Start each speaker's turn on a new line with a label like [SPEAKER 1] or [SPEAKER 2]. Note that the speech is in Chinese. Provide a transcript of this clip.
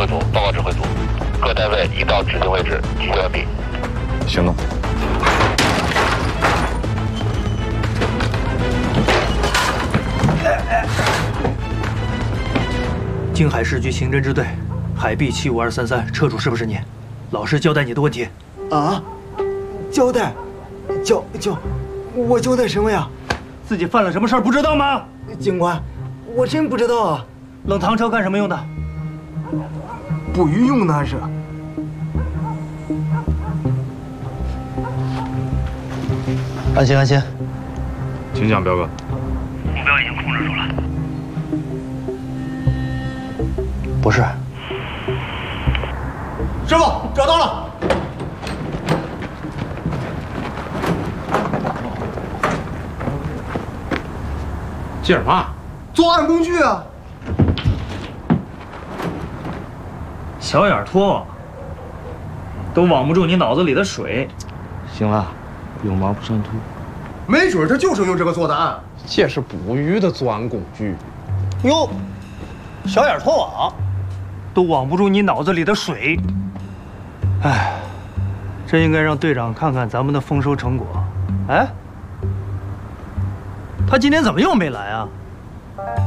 [SPEAKER 1] 组报告指挥组，各单位移到指定位置，集结完毕。
[SPEAKER 2] 行动。
[SPEAKER 3] 京海市局刑侦支队，海 B 75233，车主是不是你？老实交代你的问题。
[SPEAKER 4] 啊？交代？我交代什么呀？
[SPEAKER 3] 自己犯了什么事儿不知道吗？
[SPEAKER 4] 警官，我真不知道啊。
[SPEAKER 3] 冷藏车干什么用的？
[SPEAKER 4] 捕鱼用的是。
[SPEAKER 3] 安心安心。
[SPEAKER 2] 请讲，彪哥。
[SPEAKER 3] 目标已经控制住了。不是。
[SPEAKER 4] 师傅，找到了。
[SPEAKER 2] 接着嘛？
[SPEAKER 4] 作案工具啊！
[SPEAKER 3] 小眼拖网，都网不住你脑子里的水。
[SPEAKER 2] 行了，有毛不上秃。
[SPEAKER 4] 没准他就是用这个做的案。
[SPEAKER 5] 这是捕鱼的作案工具。
[SPEAKER 3] 哟，小眼拖网，都网不住你脑子里的水。哎，真应该让队长看看咱们的丰收成果。哎，他今天怎么又没来啊？